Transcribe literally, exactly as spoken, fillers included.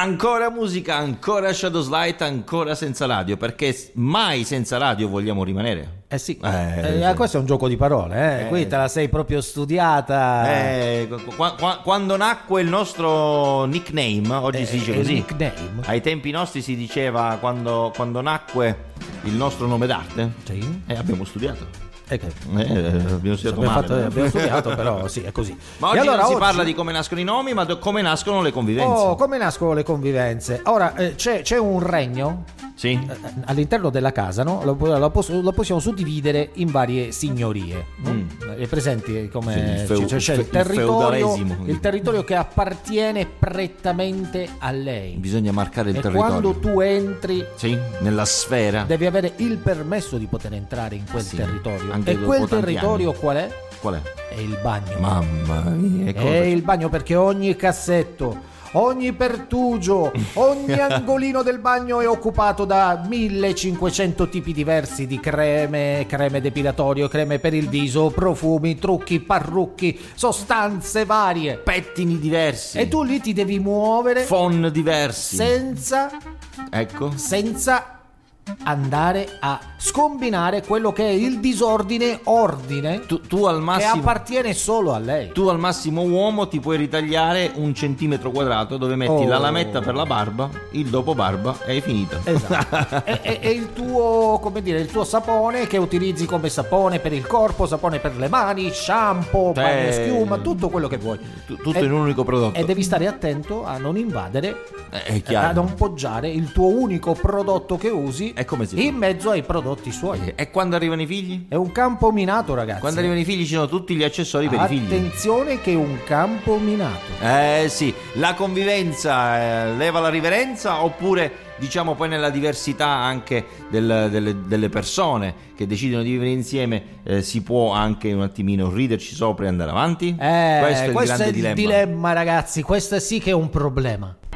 Ancora musica, ancora Shadows Light, ancora senza radio, perché mai senza radio vogliamo rimanere. Eh sì, eh, eh, sì. Questo è un gioco di parole, eh? Eh. Qui te la sei proprio studiata. Eh, qua- qua- quando nacque il nostro nickname, oggi Eh, si dice il così. nickname? Ai tempi nostri si diceva quando, quando nacque il nostro nome d'arte. Sì. E abbiamo studiato. Eh, che- Eh, abbiamo studiato abbiamo, male, fatto- no? abbiamo studiato, però sì, è così. Ma E oggi allora non si oggi- parla di come nascono i nomi, ma di come nascono le convivenze. Oh, come nascono le convivenze? Ora, eh, c'è, c'è un regno Sì. eh, all'interno della casa, no? Lo, lo pos- lo possiamo suddividere in varie signorie, no? Mm. È presenti come Sì, il feu- c'è, c'è il il, fe- il territorio, feudalesimo. il territorio che appartiene prettamente a lei. Bisogna marcare il E territorio. quando tu entri Sì, nella sfera. devi avere il permesso di poter entrare in quel Sì, territorio. anche E dopo quel tanti territorio anni. qual è? Qual è? È il bagno. Mamma mia, È cosa- il bagno, perché ogni cassetto, ogni pertugio, ogni angolino del bagno è occupato da millecinquecento tipi diversi di creme, creme depilatorio, creme per il viso, profumi, trucchi, parrucchi, sostanze varie. pettini diversi. E tu lì ti devi muovere Fon diversi. senza, Ecco. senza andare a scombinare quello che è il disordine ordine Tu, tu al che massimo appartiene solo a lei. Tu al massimo uomo ti puoi ritagliare un centimetro quadrato dove metti Oh. la lametta per la barba, il dopo barba e hai finito. Esatto. e, e- e il tuo, come dire, il tuo sapone che utilizzi come sapone per il corpo, sapone per le mani, shampoo, Cioè, bagno schiuma, tutto quello che vuoi. Tu- tutto E- in un unico prodotto. E devi stare attento a non invadere, Eh, è chiaro. a non poggiare il tuo unico prodotto che usi E come si fa? in mezzo ai prodotti suoi. E quando arrivano i figli? È un campo minato, ragazzi. Quando arrivano i figli ci sono tutti gli accessori per i figli. Attenzione che è un campo minato. Eh sì, la convivenza eh, leva la riverenza, oppure diciamo poi nella diversità anche del- delle, delle persone che decidono di vivere insieme eh, si può anche un attimino riderci sopra e andare avanti? Eh, questo è il questo grande è il dilemma. dilemma, ragazzi. Questo sì che è un problema.